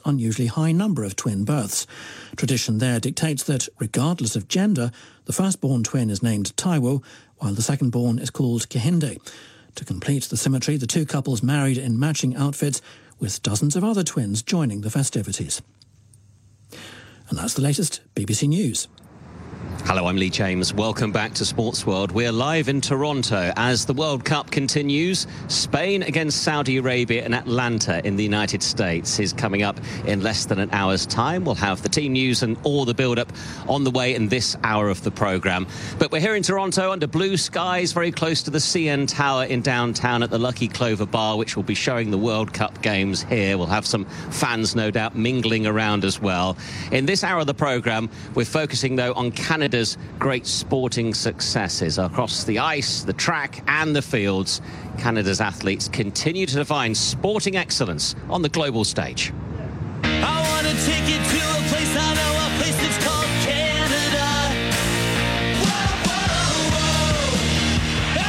unusually high number of twin births. Tradition there dictates that, regardless of gender, the firstborn twin is named Taiwo, while the secondborn is called Kehinde. To complete the symmetry, the two couples married in matching outfits, with dozens of other twins joining the festivities. And that's the latest BBC News. Hello, I'm Lee James. Welcome back to Sports World. We're live in Toronto as the World Cup continues. Spain against Saudi Arabia in Atlanta in the United States is coming up in less than an hour's time. We'll have the team news and all the build-up on the way in this hour of the programme. But we're here in Toronto under blue skies, very close to the CN Tower in downtown at the Lucky Clover Bar, which will be showing the World Cup games here. We'll have some fans, no doubt, mingling around as well. In this hour of the programme, we're focusing, though, on Canada's great sporting successes across the ice, the track and the fields. Canada's athletes continue to define sporting excellence on the global stage. I want to take you to a place I know, a place that's called Canada. Whoa, whoa, whoa.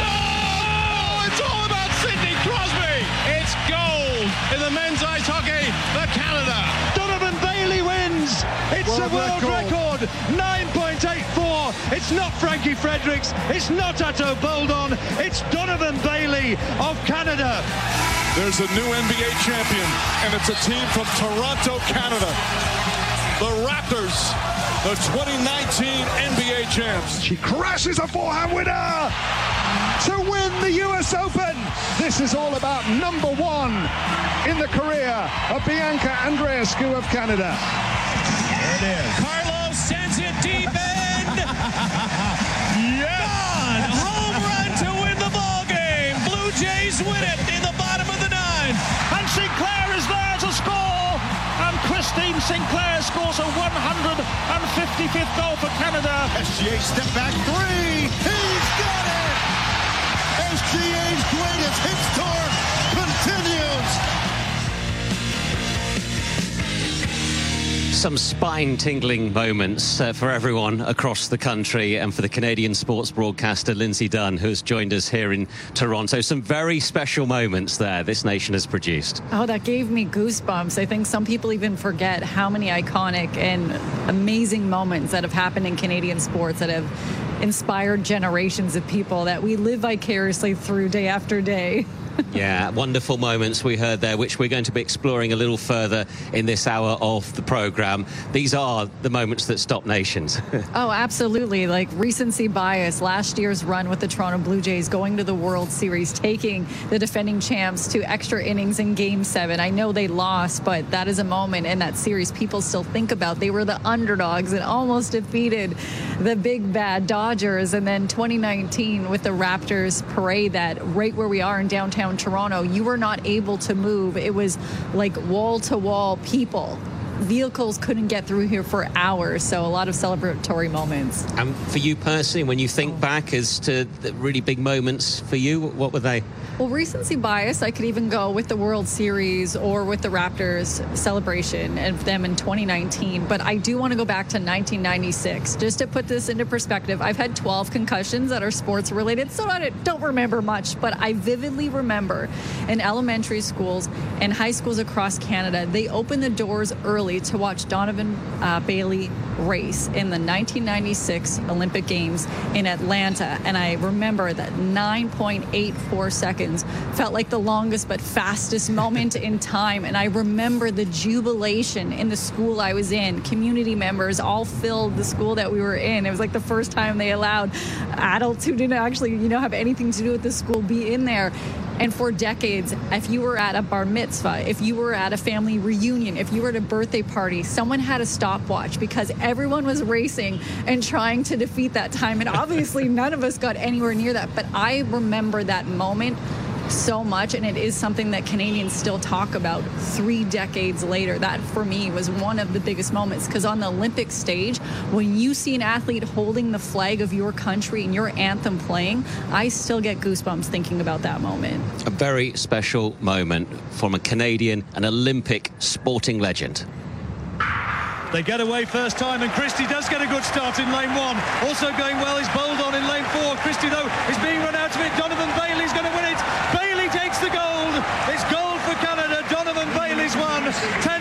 Oh, it's all about Sidney Crosby. It's gold in the men's ice hockey for Canada. Donovan Bailey wins. It's a world record. 9.84. It's not Frankie Fredericks. It's not Ato Boldon. It's Donovan Bailey of Canada. There's a new NBA champion, and it's a team from Toronto, Canada. The Raptors, the 2019 NBA champs. She crashes a forehand winner to win the US Open. This is all about number one in the career of Bianca Andreescu of Canada. There it is. Carlos sends it deep end. Yes. Gone. Home run to win the ball game. Blue Jays win it in the bottom of the ninth. And Sinclair is there to score. And Christine Sinclair scores a 155th goal for Canada. SGA step back three. He's got it. SGA's greatest hits tour continues. Some spine-tingling moments for everyone across the country and for the Canadian sports broadcaster Lindsay Dunn, who has joined us here in Toronto. Some very special moments there this nation has produced. Oh, that gave me goosebumps. I think some people even forget how many iconic and amazing moments that have happened in Canadian sports that have inspired generations of people that we live vicariously through day after day. Yeah, wonderful moments we heard there, which we're going to be exploring a little further in this hour of the programme. These are the moments that stop nations. Oh, absolutely. Like recency bias, last year's run with the Toronto Blue Jays going to the World Series, taking the defending champs to extra innings in Game 7. I know they lost, but that is a moment in that series people still think about. They were the underdogs and almost defeated the big bad Dodgers. And then 2019 with the Raptors parade, that right where we are in downtown Toronto, you were not able to move. It was like wall-to-wall people. Vehicles couldn't get through here for hours, so a lot of celebratory moments. And for you personally, when you think back as to the really big moments for you, what were they? Well, recency bias, I could even go with the World Series or with the Raptors celebration of them in 2019. But I do want to go back to 1996. Just to put this into perspective, I've had 12 concussions that are sports related, so I don't remember much. But I vividly remember in elementary schools and high schools across Canada, they opened the doors early to watch Donovan Bailey race in the 1996 Olympic Games in Atlanta. And I remember that 9.84 seconds felt like the longest but fastest moment in time. And I remember the jubilation in the school I was in. Community members all filled the school that we were in. It was like the first time they allowed adults who didn't actually, have anything to do with the school be in there. And for decades, if you were at a bar mitzvah, if you were at a family reunion, if you were at a birthday party, someone had a stopwatch because everyone was racing and trying to defeat that time. And obviously none of us got anywhere near that. But I remember that moment so much, and it is something that Canadians still talk about 3 decades later. That for me was one of the biggest moments, because on the Olympic stage, when you see an athlete holding the flag of your country and your anthem playing, I still get goosebumps thinking about that moment. A very special moment from a Canadian, an Olympic sporting legend. They get away first time, and Christie does get a good start in lane 1. Also going well is Boldon in lane 4. Christie, though, is being run out of it. Donovan Bailey's going to win it. Bailey takes the gold. It's gold for Canada. Donovan Bailey's won. 10